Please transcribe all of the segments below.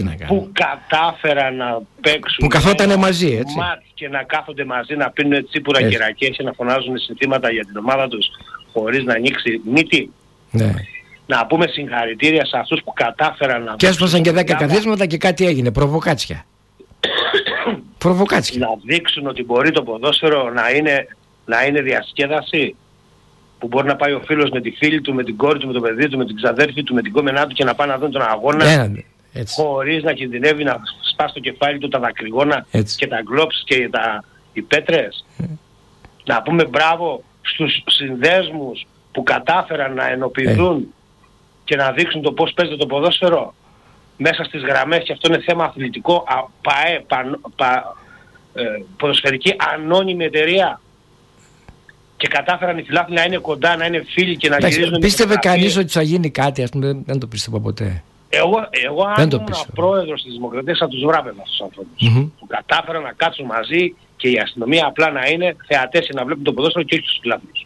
που κατάφεραν να παίξουν. Που καθότανε μαζί, έτσι. Μάτς και να κάθονται μαζί, να πίνουν τσίπουρα και ρακές και να φωνάζουν συνθήματα για την ομάδα τους χωρίς να ανοίξει μύτη. Ναι. Να πούμε συγχαρητήρια σε αυτούς που κατάφεραν να... Και έσπασαν και 10 καθίσματα και κάτι έγινε. Προβοκάτσια. Να δείξουν ότι μπορεί το ποδόσφαιρο να είναι διασκέδαση. Που μπορεί να πάει ο φίλος με τη φίλη του, με την κόρη του, με το παιδί του, με την ξαδέρφη του, με την κόμενά του και να πάνε να δουν τον αγώνα χωρίς να κινδυνεύει να σπάσει το κεφάλι του τα δακρυγόνα και τα γκλόψ και οι πέτρες. Να πούμε μπράβο στους συνδέσμους που κατάφεραν να ενοποιηθούν και να δείξουν το πώς παίζεται το ποδόσφαιρο μέσα στις γραμμές, και αυτό είναι θέμα αθλητικό, ποδοσφαιρική ανώνυμη εταιρεία. Και κατάφεραν οι φιλάθλοι να είναι κοντά, να είναι φίλοι και να γυρίζουν. Πίστευε κανείς ότι θα γίνει κάτι, ας πούμε, δεν το πίστευα ποτέ. Εγώ αν ήμουν πρόεδρος της Δημοκρατίας θα τους βράβευα στους ανθρώπους. Που κατάφεραν να κάτσουν μαζί και η αστυνομία απλά να είναι θεατές και να βλέπουν το ποδόσφαιρο και όχι τους φιλάθλους.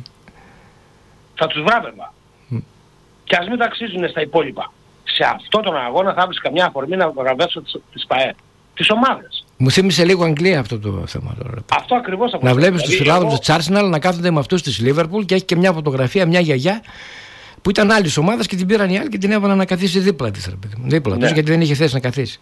Θα τους βράβευα. Και ας μην ταξίζουν στα υπόλοιπα. Σε αυτόν τον αγώνα θα βρεις καμιά αφορμή να βραβεύσω τις ΠΑΕ. Τις ομάδες. Μου θύμισε λίγο Αγγλία αυτό το θέμα τώρα. Αυτό ακριβώς. Να βλέπεις τους φιλάδους της Arsenal να κάθονται με αυτούς της Liverpool και έχει και μια φωτογραφία, μια γιαγιά που ήταν άλλης ομάδας και την πήραν οι άλλοι και την έβαλαν να καθίσει δίπλα της. Δίπλα τους, γιατί δεν είχε θέση να καθίσει.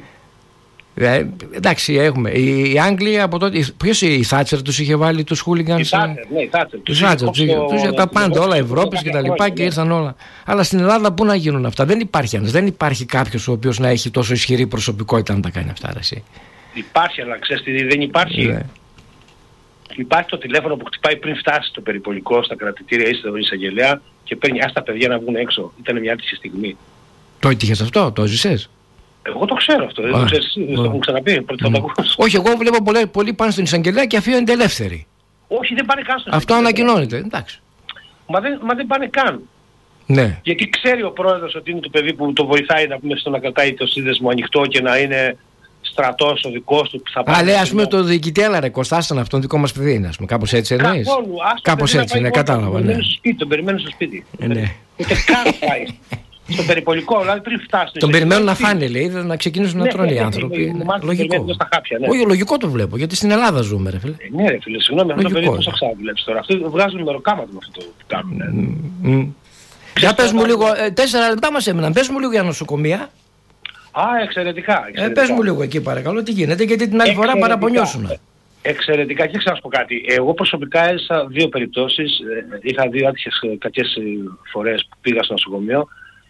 Εντάξει, έχουμε. Οι Άγγλοι από τότε. Ποιος η Θάτσερ τους είχε βάλει τους χούλιγκανς? Η Θάτσερ. Τους είχε τα πάντα, όλα Ευρώπης και τα λοιπά και ήρθαν όλα. Αλλά στην Ελλάδα πού να γίνουν αυτά? Δεν υπάρχει ένας. Δεν υπάρχει κάποιος ο οποίος να έχει τόσο ισχυρή προσωπικότητα να τα κάνει αυτά. Υπάρχει, αλλά ξέρεις τι δεν υπάρχει? Υπάρχει το τηλέφωνο που χτυπάει πριν φτάσει στο περιπολικό, στα κρατητήρια ή στον εισαγγελέα και παίρνει τα παιδιά να βγουν έξω. Ήταν μια άτυχη στιγμή. Το έτυχες αυτό, το ζησες? Εγώ το ξέρω αυτό, δεν το ξέρεις εσύ, δεν το έχουν ξαναπεί, πρώτη θα το ακούσεις. Όχι, εγώ βλέπω πολλοί πάνε στον εισαγγελέα και αφήνονται ελεύθεροι. Όχι, δεν πάνε καν στον αυτό ανακοινώνεται, εντάξει. Μα δεν πάνε καν. Ναι. Γιατί ξέρει ο πρόεδρος ότι είναι το παιδί που το βοηθάει να πούμε στο να κρατάει το σύνδεσμο ανοιχτό και να είναι στρατός ο δικός του που θα πάει. Λέει ας πούμε το διοικητή, αλλά ρε Κωστάσταν αυτόν δικό μας παιδί είναι, ας πούμε, κάπως έτσι εννοείς? Κάπως έτσι είναι, κατάλαβα. Τον περιμένουν στο σπίτι. Ούτε καν πάει. Στον περιπολικό, δηλαδή πριν φτάσει. Τον περιμένουν να φάνε, λέει, να ξεκινήσουν να τρώνε οι άνθρωποι. Λογικό. Όχι, λογικό το βλέπω, γιατί στην Ελλάδα ζούμε, ρε φίλε. Ναι, ρε φίλε, συγγνώμη, αυτό το παιδί πώς θα ξαναβλέψεις τώρα? Αυτοί βγάζουν μεροκάματο με αυτό που κάνουν. Για πες μου λίγο, 4 λεπτά μας έμειναν, πες μου λίγο για νοσοκομεία. Εξαιρετικά. Πες μου λίγο εκεί παρακαλώ τι γίνεται, γιατί την άλλη φορά παραπονιώσουν. Εξαιρετικά. Και ξέρω πω κάτι. Εγώ προσωπικά έζησα 2 περιπτώσεις. Είχα 2 άτυχες κακές φορές που πήγα στο νοσοκομείο.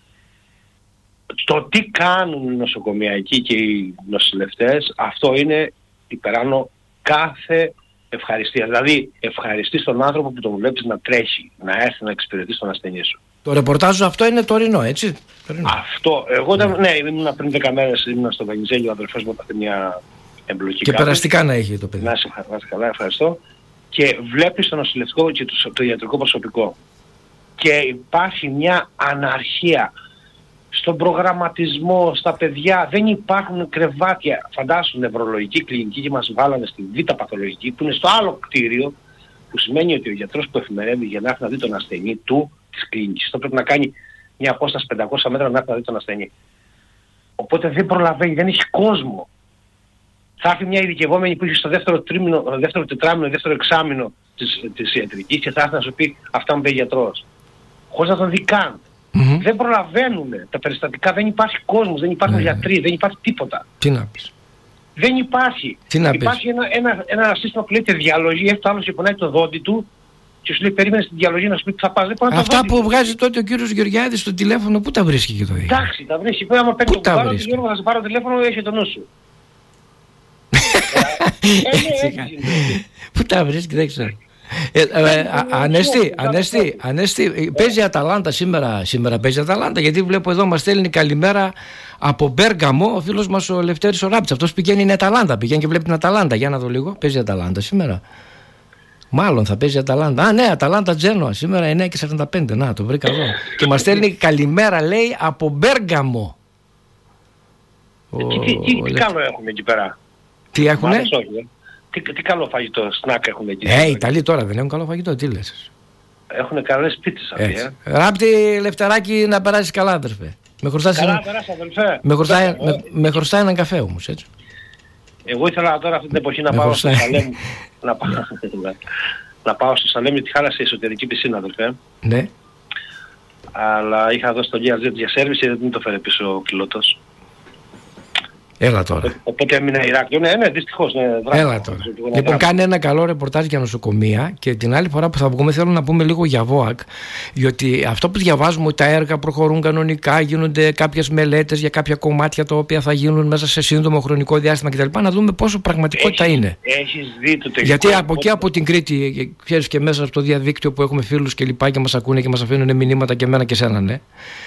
Το τι κάνουν οι νοσοκομιακοί και οι νοσηλευτές, αυτό είναι υπεράνω κάθε ευχαριστία. Δηλαδή ευχαριστείς τον άνθρωπο που τον βλέπεις να τρέχει, να έρθει να εξυπηρετήσει τον ασθενή σου. Το ρεπορτάζ αυτό είναι τωρινό, έτσι? Αυτό. Εγώ ήμουν πριν 10 μέρες, ήμουν στο Βαγγιζέλιο, ο αδερφός μου έπαθε μια εμπλοκή. Και περαστικά να έχει το παιδί. Να είσαι καλά, ευχαριστώ. Και βλέπεις το νοσηλευτικό και το ιατρικό προσωπικό. Και υπάρχει μια αναρχία στον προγραμματισμό, στα παιδιά, δεν υπάρχουν κρεβάτια. Φαντάσου νευρολογική κλινική και μας βάλανε στη Β' παθολογική που είναι στο άλλο κτίριο, που σημαίνει ότι ο γιατρός που εφημερεύει για να έρθει να δει τον ασθενή του της κλινικής, θα πρέπει να κάνει μια απόσταση 500 μέτρα να έρθει να δει τον ασθενή. Οπότε δεν προλαβαίνει, δεν έχει κόσμο. Θα έρθει μια ειδικευόμενη που έχει στο δεύτερο τετράμινο, δεύτερο εξάμηνο της ιατρικής και θα έρθει να σου πει αυτά μου πει γιατρός. Χωρίς να τον δει καν. Δεν προλαβαίνουν τα περιστατικά, δεν υπάρχει κόσμος, δεν υπάρχουν γιατροί, δεν υπάρχει τίποτα. Τι να πεις? Δεν υπάρχει. Υπάρχει ένα σύστημα που λέγεται διαλογή, έχει το άλλο και πονάει το δόντι του και σου λέει περίμενε στην διαλογή να σου πει τι θα πας. Αυτά που βγάζει τότε ο κύριος Γεωργιάδης στο τηλέφωνο, πού τα βρίσκει και το ίδιο? Εντάξει, τα βρίσκει. Άμα παίρνει το κουμπάρο, θα σε πάρω τηλέφωνο, έχει το νου σου. Πού τα βρίσκει, δεν ξέρω. Ανέστη, παίζει Αταλάντα σήμερα παίζει Αταλάντα, γιατί βλέπω εδώ μας στέλνει καλημέρα από Μπέργαμο ο φίλος μας ο Λευτέρης ο Ράπτης. Αυτός πηγαίνει, είναι Αταλάντα, πηγαίνει και βλέπει την Αταλάντα. Για να δω λίγο, παίζει Αταλάντα σήμερα? Μάλλον θα παίζει Αταλάντα. Ναι, Αταλάντα Τζένοα σήμερα 9:45. Να, το βρήκα εδώ. Και μας στέλνει καλημέρα, λέει, από Μπέργαμο. Τι καλό έχουμε εκεί πέρα? Τι έχουνε? Τι καλό φαγητό, σνακ έχουν εκεί? Οι Ιταλοί τώρα δεν έχουν καλό φαγητό, τι λες? Έχουν καλές πίτσες αυτοί. Ράπτη, Λευτεράκι, να περάσεις καλά, αδερφέ. Καλά περάσα, αδελφέ. Με χρωστάει έναν καφέ όμως, έτσι. Εγώ ήθελα τώρα αυτή την εποχή να πάω στο Σαλέμ. Να πάω στο Σαλέμ γιατί χάλασε η εσωτερική πισίνα, αδελφέ. Ναι. Αλλά είχα δώσει το Learjet για σέρβις και δεν το φέρε πίσω ο πιλότος. Έλα τώρα. Οπότε έμεινε Ηράκλειο. Ναι, δυστυχώς. Έλα τώρα. Λοιπόν, κάνει ένα καλό ρεπορτάζ για νοσοκομεία και την άλλη φορά που θα βγούμε θέλω να πούμε λίγο για ΒΟΑΚ. Διότι αυτό που διαβάζουμε ότι τα έργα προχωρούν κανονικά, γίνονται κάποιες μελέτες για κάποια κομμάτια τα οποία θα γίνουν μέσα σε σύντομο χρονικό διάστημα κτλ. Να δούμε πόσο πραγματικότητα είναι. Έχεις δει το τελικό. Γιατί από εκεί από την Κρήτη, ξέρεις και μέσα από το διαδίκτυο που έχουμε φίλους και λοιπά και μας ακούνε και μας αφήνουν μηνύματα και εμένα και σένα, ναι.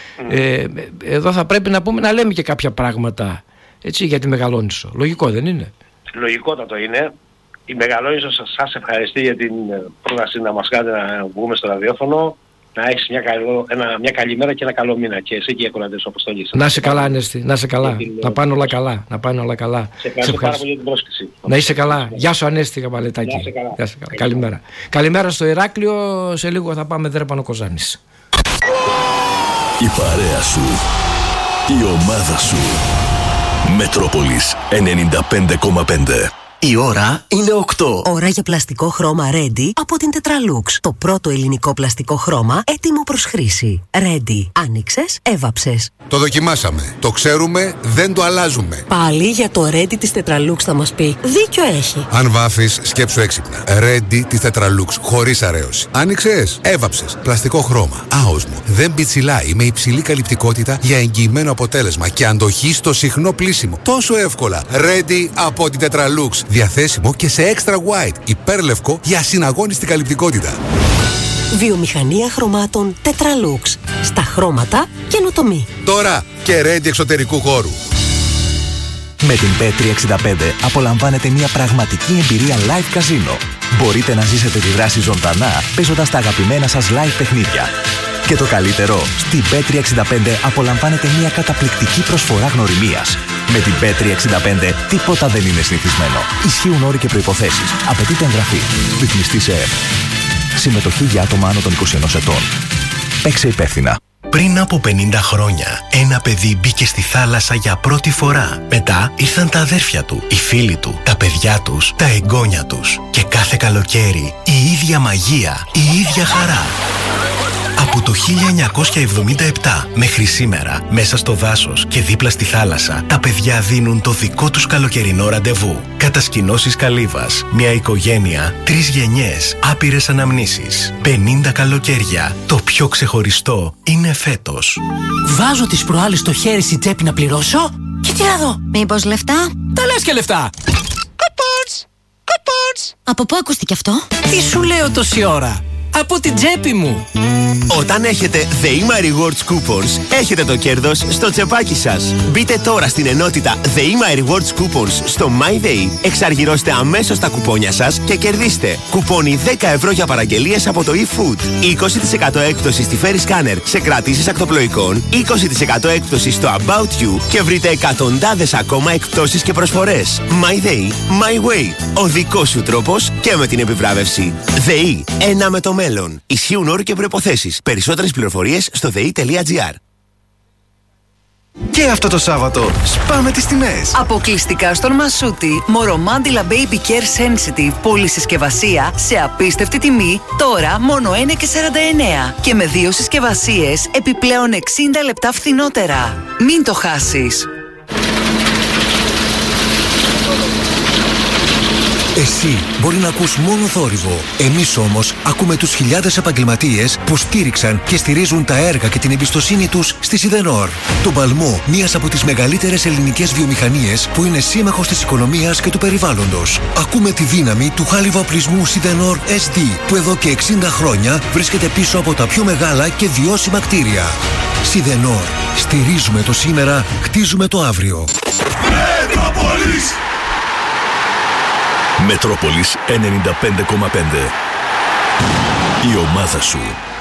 Εδώ θα πρέπει να πούμε να λέμε και κάποια πράγματα. Έτσι, για τη Μεγαλόνισσο. Λογικό δεν είναι? Λογικότατο είναι. Η Μεγαλόνισσο σας ευχαριστεί για την πρόταση να μας κάνετε να βγούμε στο ραδιόφωνο. Να έχεις μια καλή μέρα και ένα καλό μήνα. Και εσύ και οι ακροατές όπως το λύσατε. Να είσαι καλά, Ανέστη. Να είσαι καλά. Να πάνε όλα καλά. Να πάνε όλα καλά. Σε ευχαριστώ πάρα πολύ για την πρόσκληση. Να είσαι καλά. Γεια σου, Ανέστη Καπαλετάκη. Γεια σου καλά. Καλημέρα. Καλημέρα στο Ηράκλειο. Σε λίγο θα πάμε Δρέπανο Κοζάνης. Η παρέα σου. Η ομάδα σου. Μετρόπολης 95,5. Η ώρα είναι 8. Ώρα για πλαστικό χρώμα Ready από την Tetralux. Το πρώτο ελληνικό πλαστικό χρώμα έτοιμο προς χρήση. Ready. Άνοιξες, έβαψες. Το δοκιμάσαμε. Το ξέρουμε, δεν το αλλάζουμε. Πάλι για το Ready της Tetralux θα μας πει. Δίκιο έχει. Αν βάφεις, σκέψου έξυπνα. Ready της Tetralux, χωρίς αρέωση. Άνοιξες, έβαψες. Πλαστικό χρώμα. Άοσμο. Δεν πιτσιλάει, με υψηλή καλυπτικότητα για εγγυημένο αποτέλεσμα και αντοχή στο συχνό πλύσιμο. Τόσο εύκολα. Ready από την Tetralux. Διαθέσιμο και σε extra white, υπέρλευκο για ασυναγώνιστη καλυπτικότητα. Βιομηχανία χρωμάτων Tetralux. Στα χρώματα καινοτομή. Τώρα και Ready εξωτερικού χώρου. Με την Bet365 απολαμβάνετε μια πραγματική εμπειρία live καζίνο. Μπορείτε να ζήσετε τη δράση ζωντανά παίζοντας τα αγαπημένα σας live παιχνίδια. Και το καλύτερο, στην Bet365 απολαμβάνετε μια καταπληκτική προσφορά γνωριμίας. Με την Bet365 τίποτα δεν είναι συνηθισμένο. Ισχύουν όροι και προϋποθέσεις. Απαιτείται εγγραφή. Ρυθμιστή σε ΕΕΠ. Συμμετοχή για άτομα άνω των 21 ετών. Παίξε υπεύθυνα. Πριν από 50 χρόνια, ένα παιδί μπήκε στη θάλασσα για πρώτη φορά. Μετά ήρθαν τα αδέρφια του, οι φίλοι του, τα παιδιά τους, τα εγγόνια τους. Και κάθε καλοκαίρι, η ίδια μαγεία, η ίδια χαρά. Από το 1977 μέχρι σήμερα, μέσα στο δάσος και δίπλα στη θάλασσα, τα παιδιά δίνουν το δικό τους καλοκαιρινό ραντεβού. Κατασκηνώσεις Καλύβας, μια οικογένεια, 3 γενιές, άπειρες αναμνήσεις, 50 καλοκαίρια. Το πιο ξεχωριστό είναι φέτος. Βάζω τις προάλλες το χέρι στη τσέπη να πληρώσω και τι να δω. Μήπως λεφτά? Τα λες και λεφτά. Κουπόνς. Από πού ακούστηκε αυτό? Τι σου λέω τόση ώρα? Από την τσέπη μου. Όταν έχετε The Ima Rewards Coupons, έχετε το κέρδος στο τσεπάκι σας. Μπείτε τώρα στην ενότητα The Ima Rewards Coupons στο MyDay, εξαργυρώστε αμέσως τα κουπόνια σας και κερδίστε κουπόνι 10 ευρώ για παραγγελίες από το eFood, 20% έκπτωση στη Ferry Scanner σε κρατήσεις ακτοπλοϊκών, 20% έκπτωση στο About You και βρείτε εκατοντάδες ακόμα εκπτώσεις και προσφορές. MyDay, My Way. Ο δικός σου τρόπος και με την επιβράβευση. ΔΕΗ, ένα με το μέλλον. Ισχύουν όροι και προϋποθέσεις. Περισσότερες πληροφορίες στο dei.gr. Και αυτό το Σάββατο σπάμε τις τιμές. Αποκλειστικά στον Μασούτη. Μορομάντιλα Baby Care Sensitive πολυσυσκευασία σε απίστευτη τιμή. Τώρα μόνο 1,49. Και με 2 συσκευασίες επιπλέον 60 λεπτά φθηνότερα. Μην το χάσεις. Εσύ μπορεί να ακούς μόνο θόρυβο. Εμείς όμως ακούμε τους χιλιάδες επαγγελματίες που στήριξαν και στηρίζουν τα έργα και την εμπιστοσύνη τους στη Σιδενόρ. Τον παλμό μιας από τις μεγαλύτερες ελληνικές βιομηχανίες που είναι σύμμαχος της οικονομίας και του περιβάλλοντος. Ακούμε τη δύναμη του χάλιβα οπλισμού Σιδενόρ SD που εδώ και 60 χρόνια βρίσκεται πίσω από τα πιο μεγάλα και βιώσιμα κτίρια. Σιδενόρ. Στηρίζουμε το σήμερα, χτίζουμε το αύριο. Μετρόπολης 95,5. Η ομάδα σου.